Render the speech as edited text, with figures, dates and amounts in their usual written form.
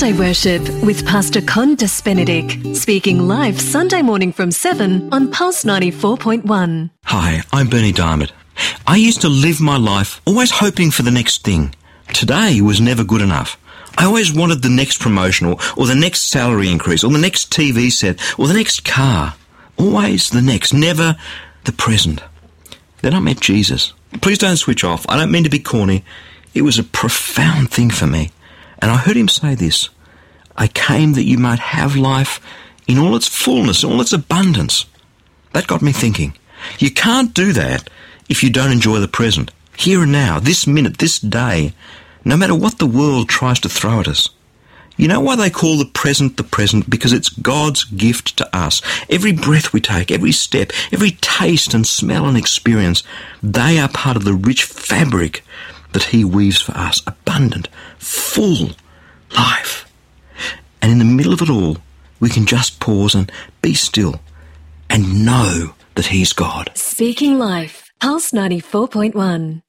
Sunday Worship with Pastor Condas Benedict, speaking live Sunday morning from 7 on Pulse 94.1. Hi, I'm Bernie Diamond. I used to live my life always hoping for the next thing. Today was never good enough. I always wanted the next promotion or the next salary increase or the next TV set or the next car. Always the next, never the present. Then I met Jesus. Please don't switch off. I don't mean to be corny. It was a profound thing for me. And I heard him say this: I came that you might have life in all its fullness, all its abundance. That got me thinking. You can't do that if you don't enjoy the present, here and now, this minute, this day, no matter what the world tries to throw at us. You know why they call the present? Because it's God's gift to us. Every breath we take, every step, every taste and smell and experience, they are part of the rich fabric that he weaves for us. Abundant, full life. And in the middle of it all, we can just pause and be still and know that he's God. Speaking Life, Pulse 94.1.